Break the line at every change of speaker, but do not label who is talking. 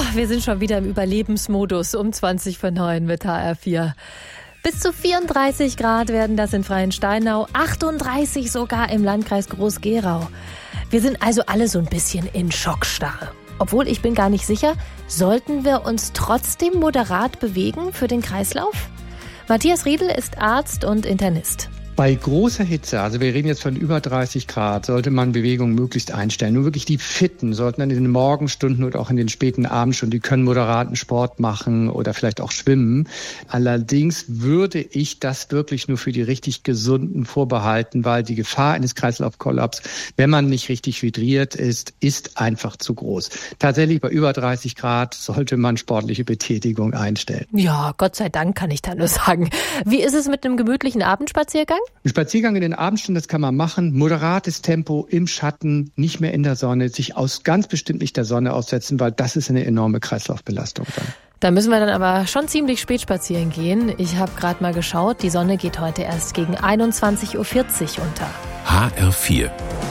wir sind schon wieder im Überlebensmodus um 20:09 mit HR4. Bis zu 34 Grad werden das in Freiensteinau, 38 sogar im Landkreis Groß-Gerau. Wir sind also alle so ein bisschen in Schockstarre. Obwohl, ich bin gar nicht sicher, sollten wir uns trotzdem moderat bewegen für den Kreislauf? Matthias Riedl ist Arzt und Internist.
Bei großer Hitze, also wir reden jetzt von über 30 Grad, sollte man Bewegung möglichst einstellen. Nur wirklich die Fitten sollten dann in den Morgenstunden oder auch in den späten Abendstunden, die können moderaten Sport machen oder vielleicht auch schwimmen. Allerdings würde ich das wirklich nur für die richtig Gesunden vorbehalten, weil die Gefahr eines Kreislaufkollaps, wenn man nicht richtig hydriert ist einfach zu groß. Tatsächlich bei über 30 Grad sollte man sportliche Betätigung einstellen.
Ja, Gott sei Dank kann ich da nur sagen. Wie ist es mit einem gemütlichen Abendspaziergang?
Ein Spaziergang in den Abendstunden, das kann man machen. Moderates Tempo im Schatten, nicht mehr in der Sonne, sich ganz bestimmt nicht der Sonne aussetzen, weil das ist eine enorme Kreislaufbelastung dann.
Da müssen wir dann aber schon ziemlich spät spazieren gehen. Ich habe gerade mal geschaut, die Sonne geht heute erst gegen 21:40 Uhr unter.
HR4